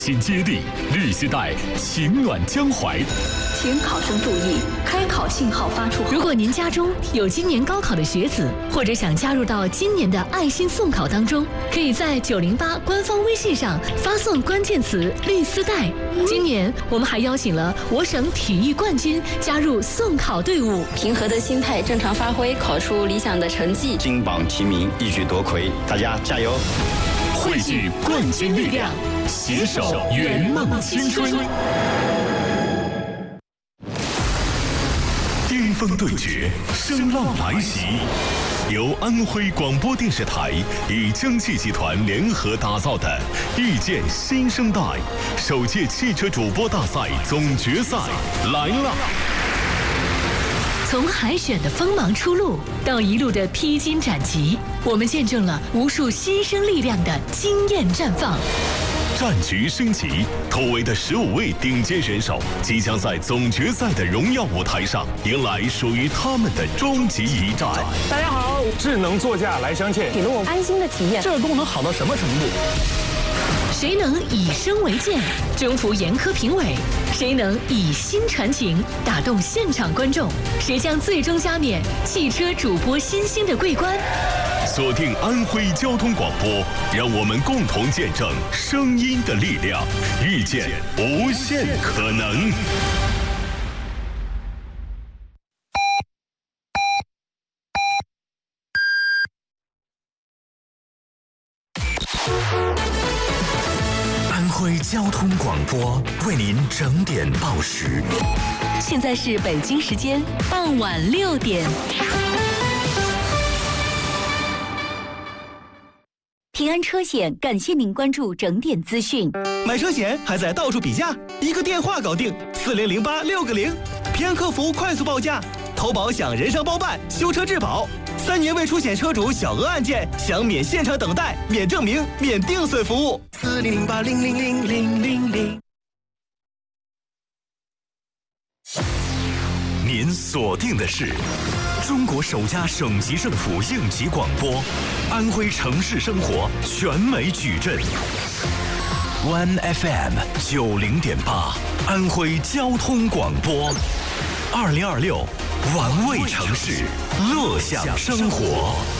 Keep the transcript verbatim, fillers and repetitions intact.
新接力，绿丝带情暖江淮。 请考生注意，开考信号发出后。 如果您家中有今年高考的学子，或者想加入到今年的爱心送考当中，可以在九零八官方微信上发送关键词“绿丝带”。今年我们还邀请了我省体育冠军加入送考队伍。 平和的心态，正常发挥，考出理想的成绩。 金榜题名，一举夺魁，大家加油！ 汇聚冠军力量，携手圆梦青春。巅峰对决，声浪来袭。由安徽广播电视台与蒸汽集团联合打造的《遇见新生代》首届汽车主播大赛总决赛来了。 从海选的锋芒初露到一路的披荆斩棘，我们见证了无数新生力量的惊艳绽放。 战局升级，突围的十五位顶尖选手即将在总决赛的荣耀舞台上迎来属于他们的终极一战。 大家好，智能座驾来相见， 给了我安心的体验。 这个功能好到什么程度？ 谁能以声为鉴，征服严苛评委？谁能以心传情，打动现场观众？谁将最终加冕汽车主播新星的桂冠？ 锁定安徽交通广播，让我们共同见证声音的力量，遇见无限可能。安徽交通广播为您整点报时。 现在是北京时间傍晚六点。 平安车险感谢您关注整点资讯。 买车险还在到处比价，一个电话搞定，四零零八六个零，平安客服快速报价，投保享人伤包办，修车质保，三年未出险车主小额案件享免现场等待、免证明、免定损服务。四零零八零零零零零零。 您锁定的是中国首家省级政府应急广播，安徽城市生活全美矩阵 ，One F M 九零点八，安徽交通广播，二零二六，玩味城市，乐享生活。